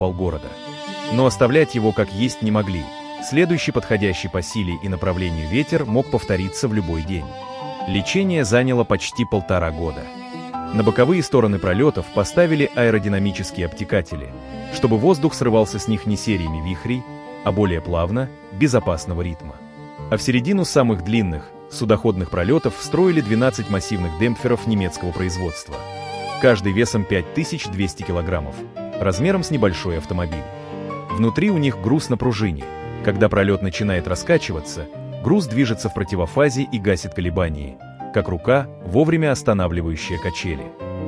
полгорода. Но оставлять его как есть не могли. Следующий подходящий по силе и направлению ветер мог повториться в любой день. Лечение заняло почти 1,5 года. На боковые стороны пролетов поставили аэродинамические обтекатели, чтобы воздух срывался с них не сериями вихрей, а более плавно, безопасного ритма. А в середину самых длинных, судоходных пролетов встроили 12 массивных демпферов немецкого производства, каждый весом 5200 килограммов, размером с небольшой автомобиль. Внутри у них груз на пружине. Когда пролет начинает раскачиваться, груз движется в противофазе и гасит колебания, как рука, вовремя останавливающая качели.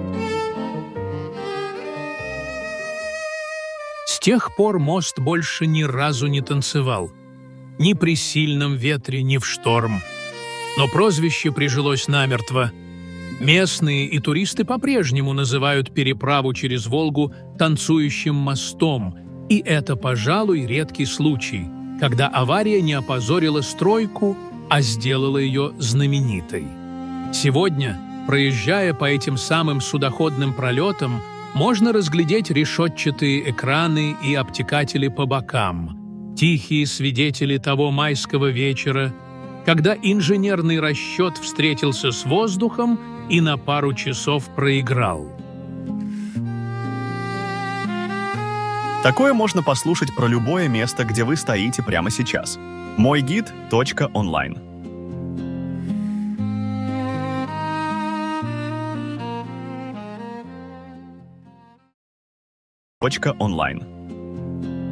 С тех пор мост больше ни разу не танцевал. Ни при сильном ветре, ни в шторм. Но прозвище прижилось намертво. Местные и туристы по-прежнему называют переправу через Волгу танцующим мостом, и это, пожалуй, редкий случай, когда авария не опозорила стройку, а сделала ее знаменитой. Сегодня, проезжая по этим самым судоходным пролетам, можно разглядеть решетчатые экраны и обтекатели по бокам, тихие свидетели того майского вечера, когда инженерный расчет встретился с воздухом и на пару часов проиграл. Такое можно послушать про любое место, где вы стоите прямо сейчас. Мойгид.онлайн. .онлайн.